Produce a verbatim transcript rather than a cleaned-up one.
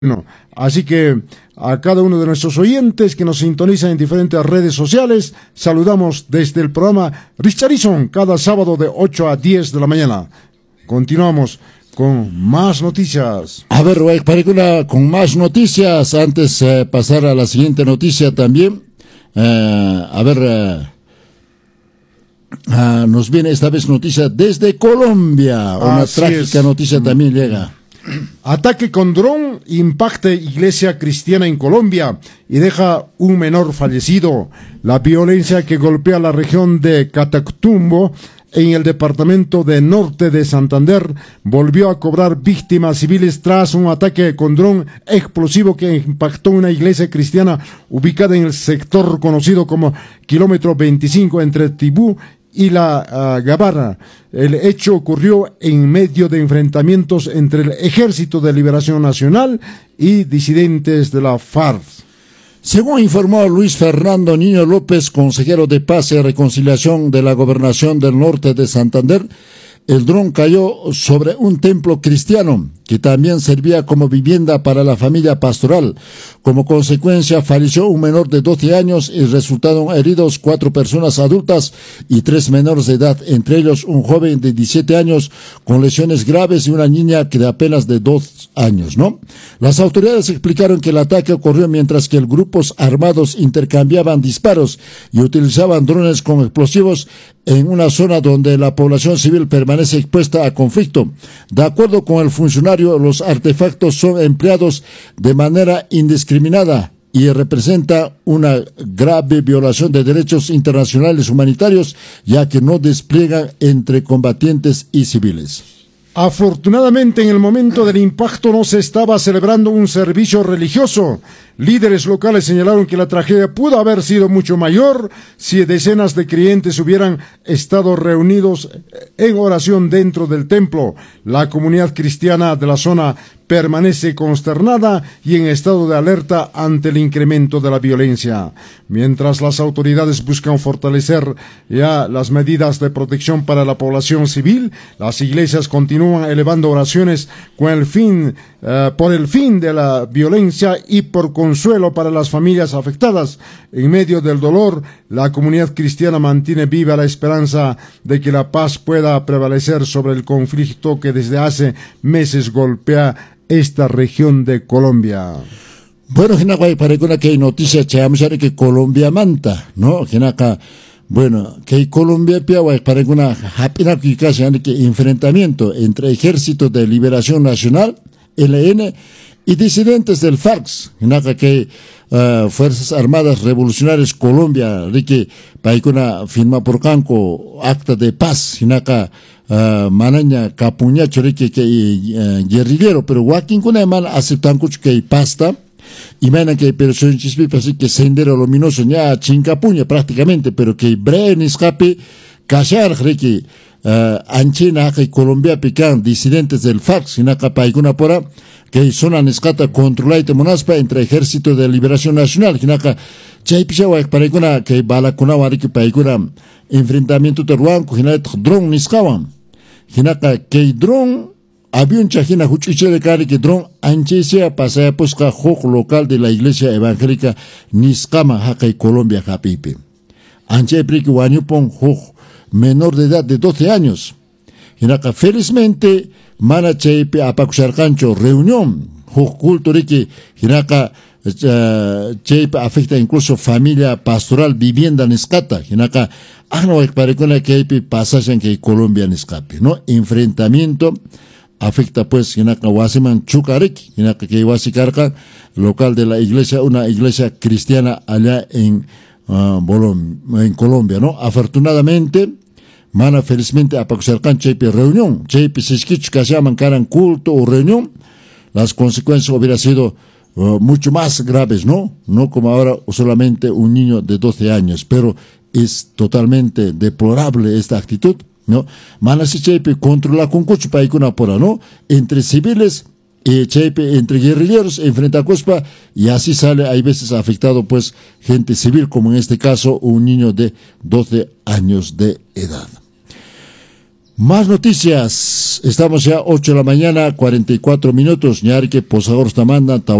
Bueno, así que a cada uno de nuestros oyentes que nos sintonizan en diferentes redes sociales, saludamos desde el programa Richarlison, cada sábado de ocho a diez de la mañana. Continuamos con más noticias. A ver, Parícula, con más noticias, antes de eh, pasar a la siguiente noticia también, eh, a ver, eh, uh, nos viene esta vez noticia desde Colombia, una Así trágica es. noticia también llega. Ataque con dron impacta iglesia cristiana en Colombia y deja un menor fallecido. La violencia que golpea la región de Catatumbo en el departamento de Norte de Santander volvió a cobrar víctimas civiles tras un ataque con dron explosivo que impactó una iglesia cristiana ubicada en el sector conocido como kilómetro veinticinco entre Tibú y la uh, Gabarra. El hecho ocurrió en medio de enfrentamientos entre el Ejército de Liberación Nacional y disidentes de la FARC. Según informó Luis Fernando Niño López, consejero de Paz y Reconciliación de la Gobernación del Norte de Santander, el dron cayó sobre un templo cristiano que también servía como vivienda para la familia pastoral. Como consecuencia, falleció un menor de doce años y resultaron heridos cuatro personas adultas y tres menores de edad, entre ellos un joven de diecisiete años con lesiones graves y una niña que de apenas de dos años, ¿no? Las autoridades explicaron que el ataque ocurrió mientras que grupos armados intercambiaban disparos y utilizaban drones con explosivos en una zona donde la población civil permanece expuesta a conflicto. De acuerdo con el funcionario, los artefactos son empleados de manera indiscriminada y representa una grave violación de derechos internacionales humanitarios, ya que no despliegan entre combatientes y civiles. Afortunadamente, en el momento del impacto no se estaba celebrando un servicio religioso. Líderes locales señalaron que la tragedia pudo haber sido mucho mayor si decenas de creyentes hubieran estado reunidos en oración dentro del templo. La comunidad cristiana de la zona permanece consternada y en estado de alerta ante el incremento de la violencia. Mientras las autoridades buscan fortalecer ya las medidas de protección para la población civil, las iglesias continúan elevando oraciones con el fin, uh, por el fin de la violencia y por consuelo para las familias afectadas. En medio del dolor, la comunidad cristiana mantiene viva la esperanza de que la paz pueda prevalecer sobre el conflicto que desde hace meses golpea esta región de Colombia. Bueno, Jinaka, para que hay noticias, que Colombia manta, ¿no? Jinaka, bueno, que Colombia para que enfrentamiento entre Ejército de Liberación Nacional, L N, y disidentes del FARC, Jinaka, que uh, Fuerzas Armadas Revolucionarias Colombia, que para firma por Canco, acta de paz, Jinaka, Uh, mananya kapunya chori que que uh, guerrillero, pero wakin kuna man aceptan kuch que pasta y mana que pero son chispi así que sendero luminoso ya chincapuña prácticamente, pero que brain escape cachar que uh, anchina que Colombia pican disidentes del FARC sina capa alguna pora que son anescata controlate monaspa entre Ejército de Liberación Nacional hinaka chaipisha wa para alguna que bala kuna wari que para alguna enfrentamiento terruan hinat drone niskawan Hinaka que dron avión chajina huchichele kari que dron anchesia pasaya posca hok local de la Iglesia Evangélica Niskama Haka Colombia Japipe. Anche priki wanyupon hok menor de edad de doce años. Hinaka felizmente mana cheipe apakusharkancho reunión hok culto riki hinaka Uh, cheipe afecta incluso familia pastoral vivienda nescata hinaka agno parecona que pasaje que Colombia escape, ¿no? Enfrentamiento afecta pues hinaka wasiman chukarek hinaka que wasikarka local de la iglesia, una iglesia cristiana allá en uh, Bolom, en Colombia, ¿no? Afortunadamente mana felizmente apakusarkan cheipe reunión cheipe siskich que se llaman caran culto o reunión, las consecuencias hubiera sido Uh, mucho más graves, ¿no? No como ahora solamente un niño de doce años, pero es totalmente deplorable esta actitud, ¿no? Manasi chepe controla con coche para una pora, ¿no? Entre civiles y chepe entre guerrilleros enfrenta a cospa y así sale, hay veces afectado pues gente civil, como en este caso un niño de doce años de edad. Más noticias. Estamos ya ocho de la mañana, cuarenta y cuatro minutos. Ñarque, Posador Tamanda,